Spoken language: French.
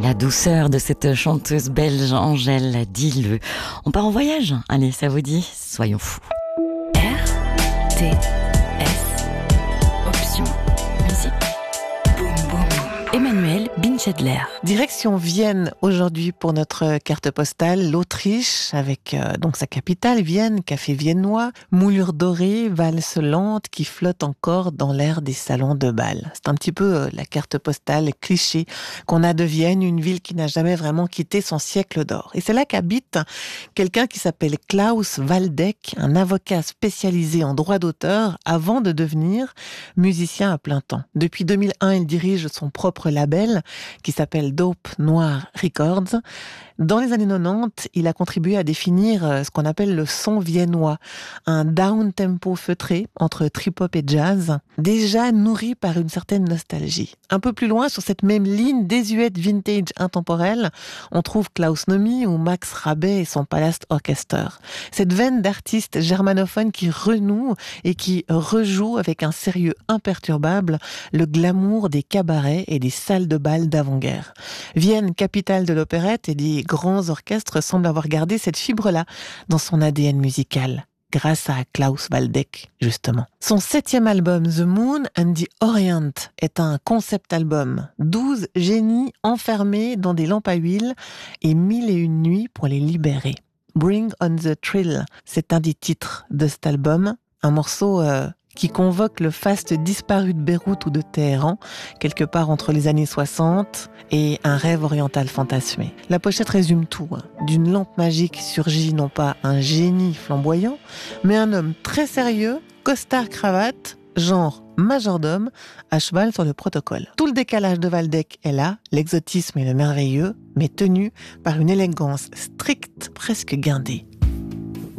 La douceur de cette chanteuse belge Angèle Dilleux. On part en voyage. Allez, ça vous dit? Soyons fous. RTS, option musique. Boum boum. Emmanuel Binchedler. Direction Vienne aujourd'hui pour notre carte postale, l'Autriche avec donc sa capitale Vienne, café viennois, moulure dorée, valse lente qui flotte encore dans l'air des salons de bal. C'est un petit peu la carte postale cliché qu'on a de Vienne, une ville qui n'a jamais vraiment quitté son siècle d'or. Et c'est là qu'habite quelqu'un qui s'appelle Klaus Waldeck, un avocat spécialisé en droit d'auteur avant de devenir musicien à plein temps. Depuis 2001, il dirige son propre label qui s'appelle Dope Noir Records. Dans les années 90, il a contribué à définir ce qu'on appelle le son viennois, un down-tempo feutré entre trip-hop et jazz, déjà nourri par une certaine nostalgie. Un peu plus loin, sur cette même ligne désuète vintage intemporelle, on trouve Klaus Nomi ou Max Rabe et son Palace Orchestra. Cette veine d'artistes germanophones qui renoue et qui rejoue avec un sérieux imperturbable le glamour des cabarets et des salles de bal d'avant-guerre. Vienne, capitale de l'opérette et des grands orchestres, semble avoir gardé cette fibre-là dans son ADN musical, grâce à Klaus Waldeck, justement. Son 7e album, The Moon and the Orient, est un concept album. 12 génies enfermés dans des lampes à huile et 1001 nuits pour les libérer. Bring on the Thrill, c'est un des titres de cet album, un morceau qui convoque le faste disparu de Beyrouth ou de Téhéran, quelque part entre les années 60 et un rêve oriental fantasmé. La pochette résume tout. D'une lampe magique surgit non pas un génie flamboyant, mais un homme très sérieux, costard-cravate, genre majordome, à cheval sur le protocole. Tout le décalage de Waldeck est là, l'exotisme et le merveilleux, mais tenu par une élégance stricte, presque guindée.